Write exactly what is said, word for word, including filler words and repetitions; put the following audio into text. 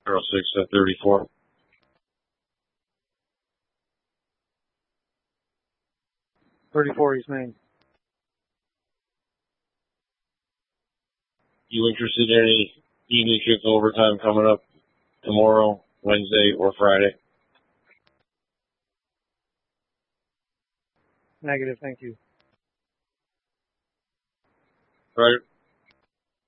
zero six at thirty-four. thirty-four East Main. You interested in any evening shift overtime coming up tomorrow, Wednesday, or Friday? Negative, thank you. Right.